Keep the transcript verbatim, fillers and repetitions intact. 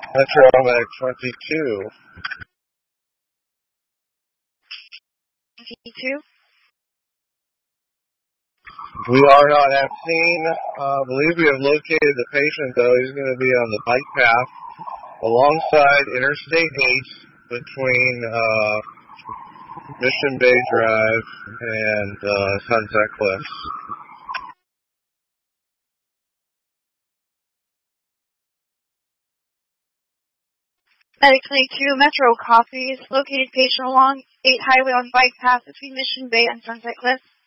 Metro Medic twenty-two. twenty-two. We are not at scene. I uh, believe we have located the patient, though. He's going to be on the bike path alongside Interstate eight between uh, Mission Bay Drive and uh, Sunset Cliffs. Medic twenty-two, Metro copies. Located patient along eight Highway on bike path between Mission Bay and Sunset Cliffs.